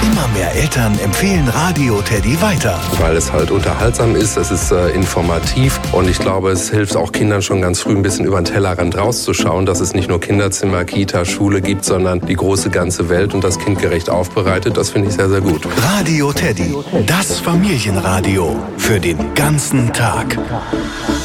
Immer mehr Eltern empfehlen Radio Teddy weiter. Weil es halt unterhaltsam ist, es ist informativ und ich glaube, es hilft auch Kindern schon ganz früh ein bisschen über den Tellerrand rauszuschauen, dass es nicht nur Kinderzimmer, Kita, Schule gibt, sondern die große ganze Welt und das kindgerecht aufbereitet. Das finde ich sehr, sehr gut. Radio Teddy, das Familienradio für den ganzen Tag.